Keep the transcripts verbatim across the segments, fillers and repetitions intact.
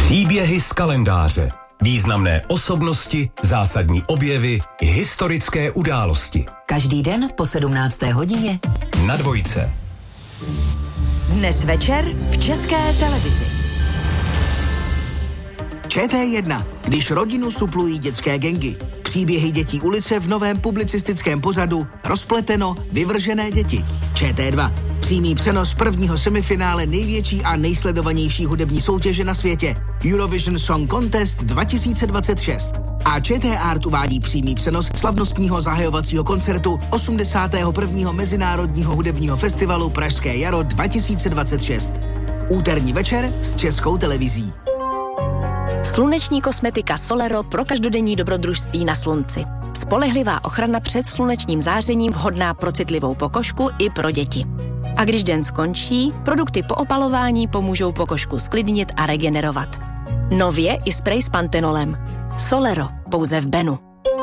Příběhy z kalendáře. Významné osobnosti, zásadní objevy, historické události. Každý den po sedmnácté hodině Na Dvojce. Dnes večer v České televizi. Č T jedna. Když rodinu suplují dětské gangy. Příběhy dětí ulice v novém publicistickém pořadu Rozpleteno, vyvržené děti. Č T dva. Přímý přenos prvního semifinále největší a nejsledovanější hudební soutěže na světě. Eurovision Song Contest dva tisíce dvacet šest. A Č T Art uvádí přímý přenos slavnostního zahajovacího koncertu osmdesátého prvního Mezinárodního hudebního festivalu Pražské jaro dva tisíce dvacet šest. Úterní večer s Českou televizí. Sluneční kosmetika Solero pro každodenní dobrodružství na slunci. Spolehlivá ochrana před slunečním zářením, vhodná pro citlivou pokožku i pro děti. A když den skončí, produkty po opalování pomůžou pokožku sklidnit a regenerovat. Nově i sprej s pantenolem. Solero, pouze v Benu.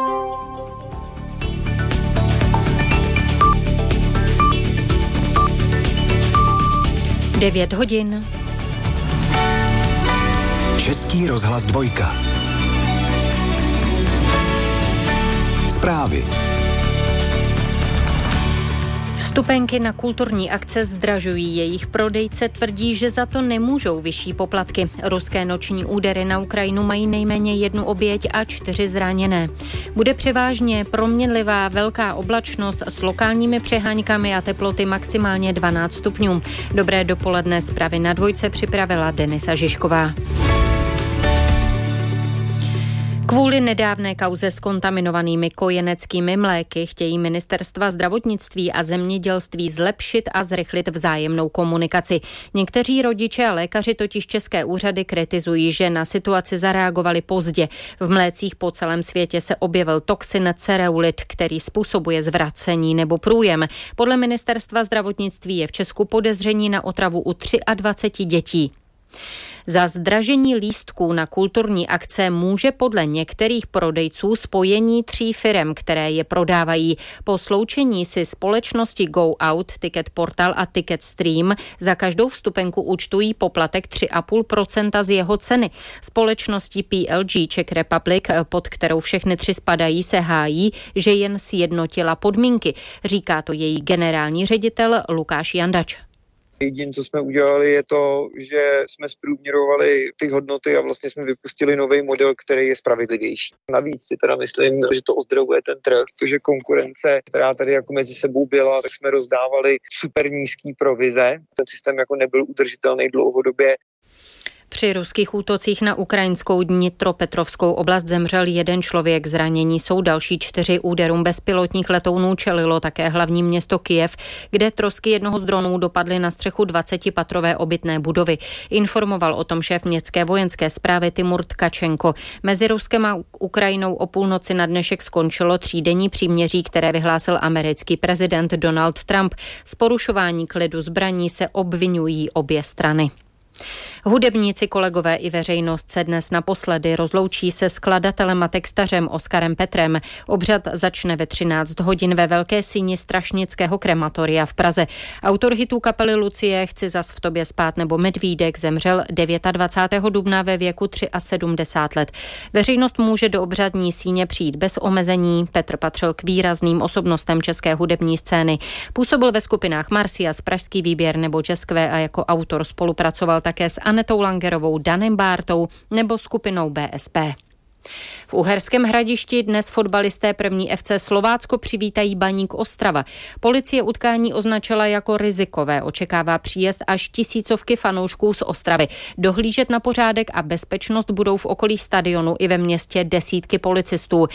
devět hodin. Český rozhlas dvojka. Zprávy. Vstupenky na kulturní akce zdražují, jejich prodejce tvrdí, že za to nemůžou vyšší poplatky. Ruské noční údery na Ukrajinu mají nejméně jednu oběť a čtyři zraněné. Bude převážně proměnlivá velká oblačnost s lokálními přeháňkami a teploty maximálně dvanáct stupňů. Dobré dopoledne, zprávy na Dvojce připravila Denisa Žižková. Kvůli nedávné kauze s kontaminovanými kojeneckými mléky chtějí ministerstva zdravotnictví a zemědělství zlepšit a zrychlit vzájemnou komunikaci. Někteří rodiče a lékaři totiž české úřady kritizují, že na situaci zareagovali pozdě. V mlécích po celém světě se objevil toxin cereulit, který způsobuje zvracení nebo průjem. Podle ministerstva zdravotnictví je v Česku podezření na otravu u dvacet tři dětí. Za zdražení lístků na kulturní akce může podle některých prodejců spojení tří firem, které je prodávají. Po sloučení si společnosti Go Out, Ticket Portal a Ticket Stream za každou vstupenku účtují poplatek tři a půl procenta z jeho ceny. Společnosti P L G Czech Republic, pod kterou všechny tři spadají, se hájí, že jen sjednotila podmínky. Říká to její generální ředitel Lukáš Jandač. Jediné, co jsme udělali, je to, že jsme zprůměrovali ty hodnoty a vlastně jsme vypustili nový model, který je spravedlivější. Navíc si teda myslím, že to ozdravuje ten trh, protože konkurence, která tady jako mezi sebou byla, tak jsme rozdávali super nízký provize. Ten systém jako nebyl udržitelný dlouhodobě. Při ruských útocích na ukrajinskou Dnitropetrovskou oblast zemřel jeden člověk, zranění jsou další čtyři. Úderům bezpilotních letounů čelilo také hlavní město Kyjev, kde trosky jednoho z dronů dopadly na střechu dvacetipatrové obytné budovy. Informoval o tom šéf městské vojenské správy Timur Tkačenko. Mezi Ruskem a Ukrajinou o půlnoci na dnešek skončilo třídenní příměří, které vyhlásil americký prezident Donald Trump. Z porušování klidu zbraní se obvinují obě strany. Hudebníci, kolegové i veřejnost se dnes naposledy rozloučí se skladatelem a textařem Oskarem Petrem. Obřad začne ve třináct hodin ve Velké síni Strašnického krematoria v Praze. Autor hitů kapely Lucie, Chci zas v tobě spát nebo Medvídek zemřel dvacátého devátého dubna ve věku sedmdesát tři let. Veřejnost může do obřadní síně přijít bez omezení. Petr patřil k výrazným osobnostem české hudební scény. Působil ve skupinách Marcias, Pražský výběr nebo Jazzkvé a jako autor spolupracoval také s Anetou Langerovou, Danem Bártou nebo skupinou B S P. V Uherském Hradišti dnes fotbalisté první F C Slovácko přivítají Baník Ostrava. Policie utkání označila jako rizikové, očekává příjezd až tisícovky fanoušků z Ostravy. Dohlížet na pořádek a bezpečnost budou v okolí stadionu i ve městě desítky policistů.